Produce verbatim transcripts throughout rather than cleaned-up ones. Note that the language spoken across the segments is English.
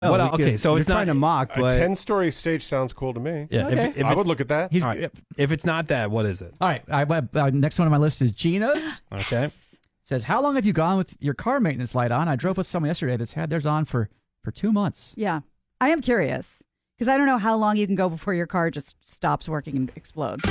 What else? Okay, so it's you're not trying to mock, but A ten-story stage sounds cool to me. Yeah, Okay. if, if I it's- would look at that. he's all right, if it's not that, what is it? all right. I, uh, next one on my list is Gina's. Okay. Says, how long have you gone with your car maintenance light on? I drove with someone yesterday that's had theirs on for, for two months. Yeah. I am curious because I don't know how long you can go before your car just stops working and explodes.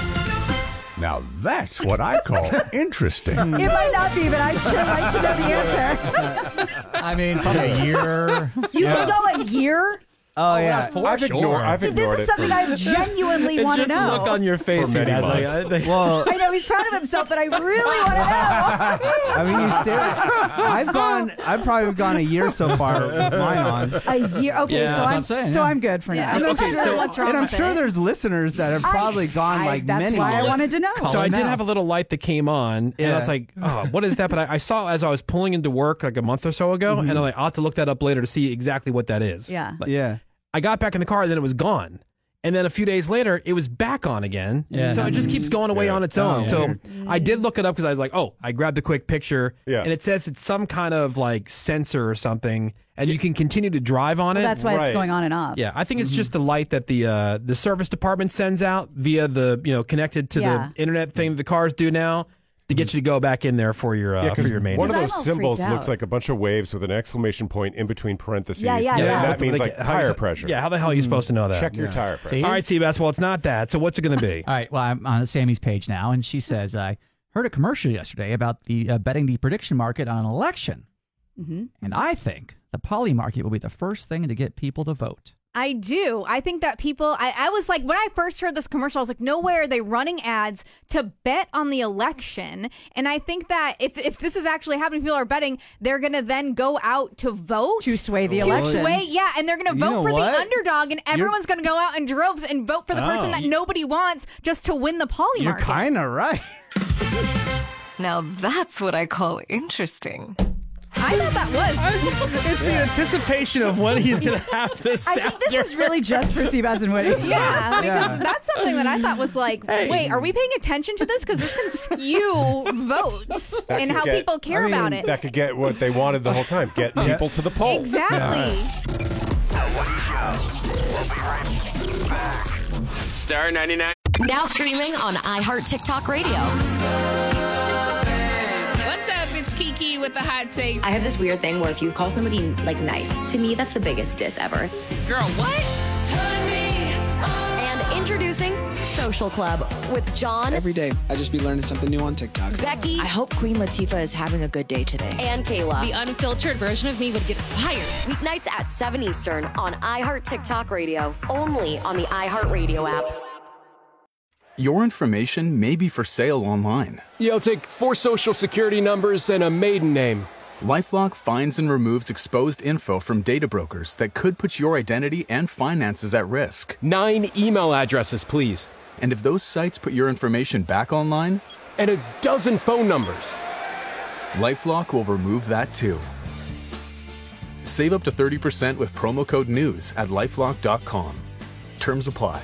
Now that's what I call interesting. It might not be, but I sure like to know the answer. I mean, probably a year. You can go a year? Oh, yeah. that's poor. I've Sure. ignored, I've See, ignored this is it. something for- I genuinely It's want to just know. the look on your face. For many Seabass. Like, months. I think- Well, I know he's proud of himself, but I really want to know. I mean, you serious? I've gone, I've probably gone a year so far with mine on. A year? Okay, Yeah, so, that's I'm, what I'm saying, so yeah. I'm good for Yeah, now. I'm Okay, not sure so- what's wrong And I'm with sure it. there's listeners that have probably gone I- like that's many why I years. wanted to know. Call So I them did out. have a little light that came on, and Yeah. I was like, "Oh, what is that?" But I, I saw as I was pulling into work like a month or so ago, and I'm like, "I'll have to look that up later to see exactly what that is." Yeah. Like, Yeah. I got back in the car, and then it was gone. And then a few days later, it was back on again. Yeah. So it just keeps going away Yeah. on its own. Oh, so weird. I did look it up because I was like, oh, I grabbed a quick picture. Yeah. And it says it's some kind of like sensor or something, and you can continue to drive on it. Well, that's why Right. it's going on and off. Yeah, I think it's just the light that the uh, the service department sends out via the, you know, connected to Yeah. the internet thing the cars do now to get you to go back in there for your uh, Yeah, for because your main. one of I'm those all symbols freaked looks out. like a bunch of waves with an exclamation point in between parentheses. Yeah, yeah, and yeah. that means Like, like how- tire pressure. Yeah, how the hell are you supposed to know that? Check your tire pressure. See? All right, Seabass, well, it's not that. So what's it going to be? All right. Well, I'm on Sammy's page now, and she says, I heard a commercial yesterday about the uh, betting the prediction market on an election. Mm-hmm. And I think the poly market will be the first thing to get people to vote. I do. I think that people, I, I was like, when I first heard this commercial, I was like, no way are they running ads to bet on the election. And I think that if, if this is actually happening, people are betting, they're going to then go out to vote. To sway the to election. sway, yeah. And they're going to You vote know for what? the underdog, and everyone's going to go out in droves and vote for the person Oh. that nobody wants just to win the poly You're market. kind of right. Now that's what I call interesting. I thought that was. It's the anticipation of when he's going to have this. I think this is really just for Seabass and Woody. Yeah, because Yeah. that's something that I thought was like, wait, are we paying attention to this? Because this can skew votes That and could how get- people care I mean, about it. That could get what they wanted the whole time. Get people to the polls. Exactly. Star ninety-nine. Now streaming on iHeart TikTok Radio. What's up? It's Kiki with the hot take. I have this weird thing where if you call somebody like nice, to me that's the biggest diss ever. Girl, what? And introducing Social Club with John, Every day, I just be learning something new on TikTok. Becky, I hope Queen Latifah is having a good day today. and Kayla. The unfiltered version of me would get fired. Weeknights at seven Eastern on iHeart TikTok Radio. Only on the iHeart Radio app. Your information may be for sale online. Yeah, I'll take four social security numbers and a maiden name. LifeLock finds and removes exposed info from data brokers that could put your identity and finances at risk. Nine email addresses, please. And if those sites put your information back online, And a dozen phone numbers. LifeLock will remove that too. Save up to thirty percent with promo code NEWS at lifelock dot com. Terms apply.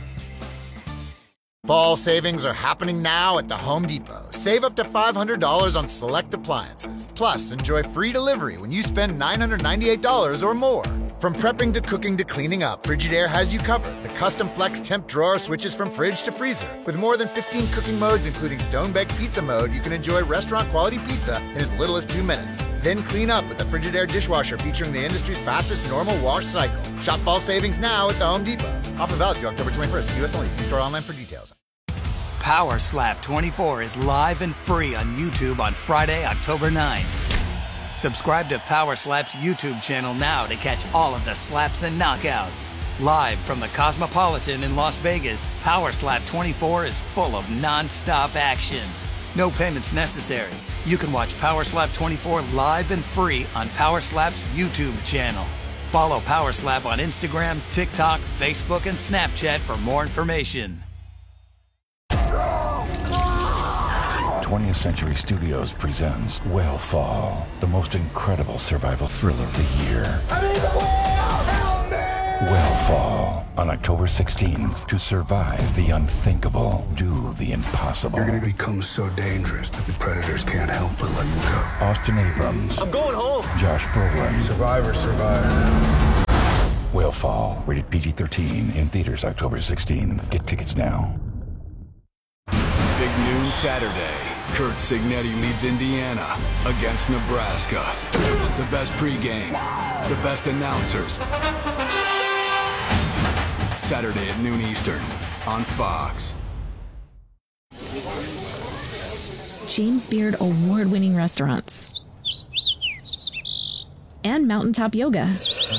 Fall savings are happening now at the Home Depot. Save up to five hundred dollars on select appliances. Plus, enjoy free delivery when you spend nine hundred ninety-eight dollars or more. From prepping to cooking to cleaning up, Frigidaire has you covered. The custom flex temp drawer switches from fridge to freezer. With more than fifteen cooking modes, including stone-baked pizza mode, you can enjoy restaurant-quality pizza in as little as two minutes. Then clean up with the Frigidaire dishwasher featuring the industry's fastest normal wash cycle. Shop fall savings now at the Home Depot. Offer valid through October twenty-first. U S only. See store online for details. Power Slap twenty-four is live and free on YouTube on Friday, October ninth. Subscribe to Power Slap's YouTube channel now to catch all of the slaps and knockouts. Live from the Cosmopolitan in Las Vegas, Power Slap twenty-four is full of non-stop action. No payments necessary. You can watch Power Slap twenty-four live and free on Power Slap's YouTube channel. Follow Power Slap on Instagram, TikTok, Facebook, and Snapchat for more information. twentieth Century Studios presents Whale the most incredible survival thriller of the year. Whale on October sixteenth. To survive the unthinkable, do the impossible. You're going to become so dangerous that the predators can't help but let you go. Austin Abrams, I'm going home. Josh Brolin, Survivor, survivor. Fall. Rated P G thirteen. In theaters October sixteenth. Get tickets now. Big noon Saturday. Kurt Signetti leads Indiana against Nebraska. The best pregame, the best announcers. Saturday at noon Eastern on Fox. James Beard award-winning restaurants. And mountaintop yoga.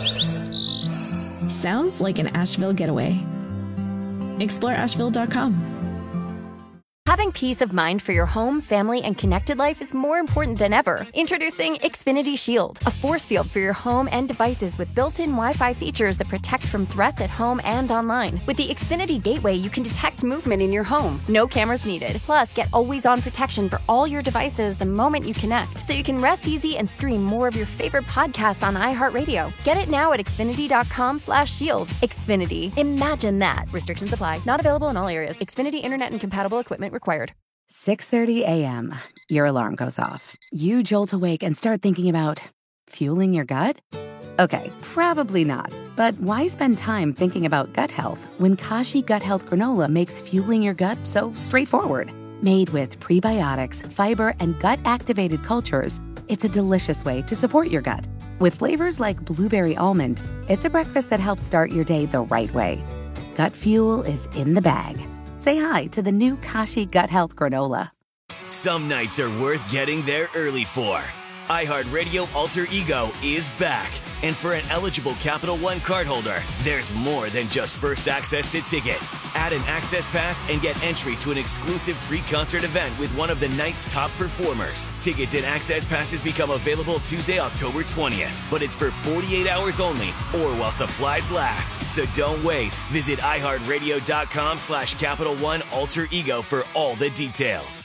Sounds like an Asheville getaway. Explore Asheville dot com. Having peace of mind for your home, family, and connected life is more important than ever. Introducing Xfinity Shield, a force field for your home and devices with built-in Wi-Fi features that protect from threats at home and online. With the Xfinity Gateway, you can detect movement in your home. No cameras needed. Plus, get always-on protection for all your devices the moment you connect, so you can rest easy and stream more of your favorite podcasts on iHeartRadio. Get it now at Xfinity dot com slash shield. Xfinity. Imagine that. Restrictions apply. Not available in all areas. Xfinity Internet and compatible equipment required. six thirty a.m. Your alarm goes off. You jolt awake and start thinking about fueling your gut? Okay, probably not. But why spend time thinking about gut health when Kashi Gut Health Granola makes fueling your gut so straightforward? Made with prebiotics, fiber, and gut-activated cultures, it's a delicious way to support your gut. With flavors like blueberry almond, it's a breakfast that helps start your day the right way. Gut fuel is in the bag. Say hi to the new Kashi Gut Health Granola. Some nights are worth getting there early for. iHeartRadio Alter Ego is back. And for an eligible Capital One cardholder, there's more than just first access to tickets. Add an access pass and get entry to an exclusive pre-concert event with one of the night's top performers. Tickets and access passes become available Tuesday, October twentieth. But it's for forty-eight hours only or while supplies last. So don't wait. Visit iHeartRadio.com slash Capital One Alter Ego for all the details.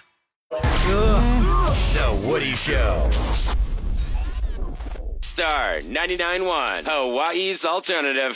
The Woody Show. Star ninety-nine point one, Hawaii's alternative.